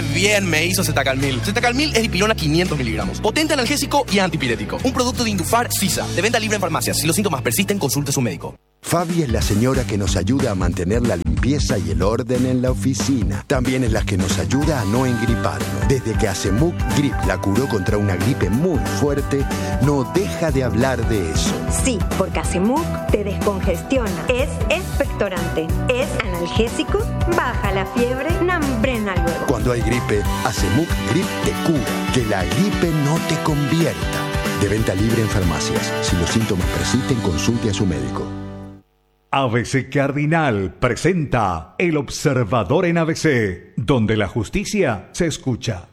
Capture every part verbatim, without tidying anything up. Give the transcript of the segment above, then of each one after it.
bien me hizo Zetacalmil! Zetacalmil es dipirona quinientos miligramos, potente analgésico y antipirético. Un producto de Indufar Sisa, de venta libre en farmacias. Si los síntomas persisten, consulte a su médico. Fabi es la señora que nos ayuda a mantener la limpieza y el orden en la oficina. También es la que nos ayuda a no engriparnos. Desde que Acemuk Grip la curó contra una gripe muy fuerte, no deja de hablar de eso. Sí, porque Acemuk te descongestiona, es expectorante, es analgésico, baja la fiebre, nambrena luego. Cuando hay gripe, Acemuk Grip te cura, que la gripe no te convierta. De venta libre en farmacias. Si los síntomas persisten, consulte a su médico. A B C Cardinal presenta El Observador en A B C, donde la justicia se escucha.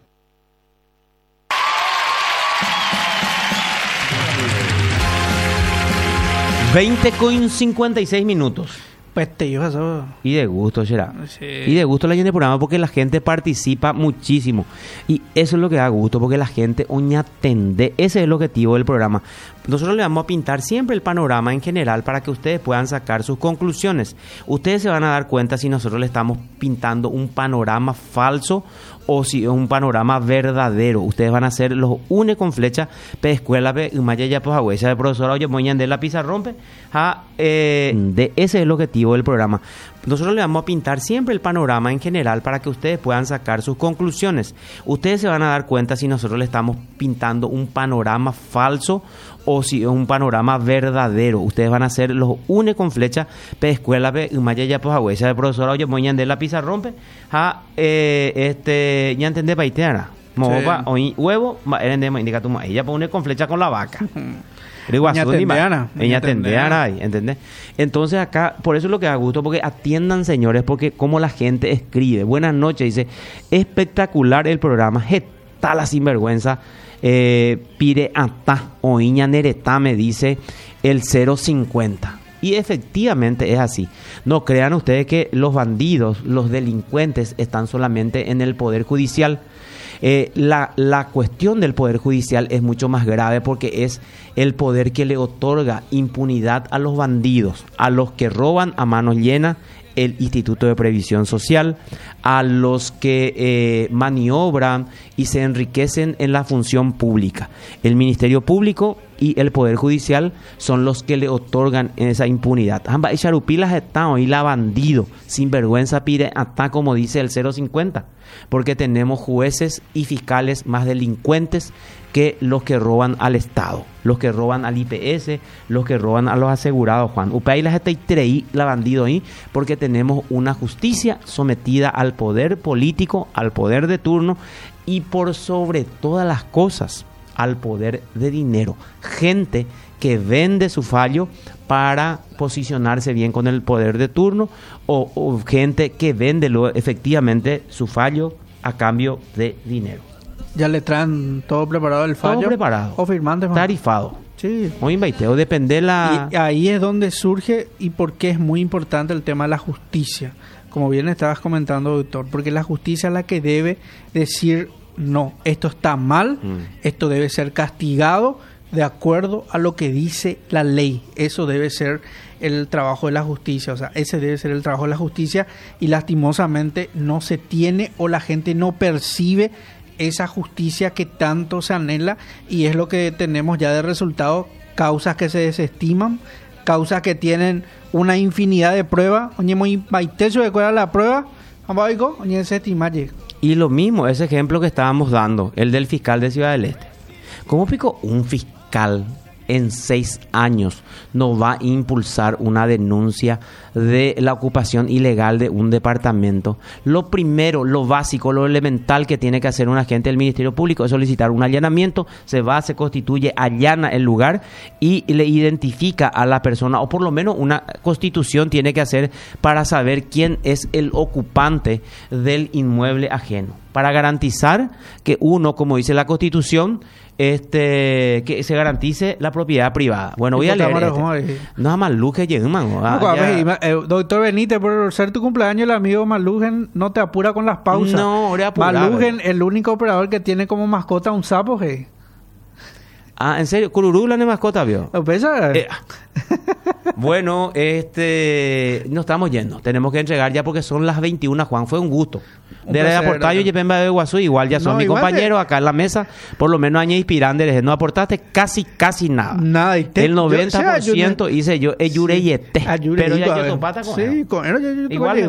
veinte con cincuenta y seis minutos. Pues te yo eso. Y de gusto será. Sí. Y de gusto la llena de programa porque la gente participa muchísimo. Y eso es lo que da gusto porque la gente oña atende. Ese es el objetivo del programa. Nosotros le vamos a pintar siempre el panorama en general para que ustedes puedan sacar sus conclusiones. Ustedes se van a dar cuenta si nosotros le estamos pintando un panorama falso o si es un panorama verdadero. Ustedes van a ser los une con flecha pe escuela pe maya ya pues agüesa de profesora oye moñan de la pizza rompe a eh, de ese es el objetivo del programa. Nosotros le vamos a pintar siempre el panorama en general para que ustedes puedan sacar sus conclusiones. Ustedes se van a dar cuenta si nosotros le estamos pintando un panorama falso o si es un panorama verdadero. Ustedes van a ser los une con flecha pe escuela pe maya ya pues agüesa de profesora oye moñan de la pizza rompe a eh, este ya entendé paiteara moba hoy huevo erendema indica tu ella pone con flecha con la vaca. Ella tendeara, ¿entendés? Entonces acá, por eso es lo que da gusto, porque atiendan, señores, porque como la gente escribe. Buenas noches, dice, espectacular el programa, está la sinvergüenza, eh, pire ata, oiña neretá, me dice el cero cincuenta. Y efectivamente es así. No crean ustedes que los bandidos, los delincuentes están solamente en el Poder Judicial. Eh, la, la cuestión del Poder Judicial es mucho más grave porque es el poder que le otorga impunidad a los bandidos, a los que roban a manos llenas el Instituto de Previsión Social, a los que eh, maniobran y se enriquecen en la función pública. El Ministerio Público y el Poder Judicial son los que le otorgan esa impunidad. Amba charupilas están y la bandido, sin vergüenza pide hasta como dice el cero cincuenta, porque tenemos jueces y fiscales más delincuentes que los que roban al Estado, los que roban al I P S, los que roban a los asegurados, Juan. Upay las está y la bandido ahí, porque tenemos una justicia sometida al poder político, al poder de turno y por sobre todas las cosas al poder de dinero. Gente que vende su fallo para posicionarse bien con el poder de turno o, o gente que vende lo, efectivamente su fallo a cambio de dinero. Ya le traen todo preparado el fallo. Todo preparado. O firmante. Tarifado. Sí. Muy invitado, depende la... Y ahí es donde surge y por qué es muy importante el tema de la justicia. Como bien estabas comentando, doctor, porque la justicia es la que debe decir, no, esto está mal, mm. esto debe ser castigado de acuerdo a lo que dice la ley. Eso debe ser el trabajo de la justicia, o sea, ese debe ser el trabajo de la justicia y lastimosamente no se tiene o la gente no percibe esa justicia que tanto se anhela y es lo que tenemos ya de resultado, causas que se desestiman, causas que tienen una infinidad de pruebas. Oye, muy baitecho de cuál era la prueba, oye, se estima. Y lo mismo, ese ejemplo que estábamos dando, el del fiscal de Ciudad del Este. ¿Cómo pico un fiscal en seis años no va a impulsar una denuncia de la ocupación ilegal de un departamento? Lo primero, lo básico, lo elemental que tiene que hacer un agente del Ministerio Público es solicitar un allanamiento, se va, se constituye, allana el lugar y le identifica a la persona, o por lo menos una constitución tiene que hacer para saber quién es el ocupante del inmueble ajeno, para garantizar que uno, como dice la Constitución, este que se garantice la propiedad privada. Bueno, voy a leer este. No, Maluque Yeguman. Doctor Benítez, por ser tu cumpleaños, el amigo Malugen no te apura con las pausas. No, ahora apura. Malugen, el único operador que tiene como mascota un sapo, hey. Ah, ¿en serio? ¿Cururú la mascota, vio? ¿Pesa? Eh. Bueno, este, nos estamos yendo. Tenemos que entregar ya porque son las veintiuna, Juan. Fue un gusto. Un De placer, la Portayo y Pemba de Guazú, igual ya son No, mis igual compañeros te- acá en la mesa. Por lo menos año inspirante. No aportaste casi, casi nada. Nada, y te- El noventa por ciento yo- o sea, yo- hice yo, Eyure y Ete. Ayure, Pero digo, ya a yo ver. topata con Sí, él. con él, yo- yo- Igual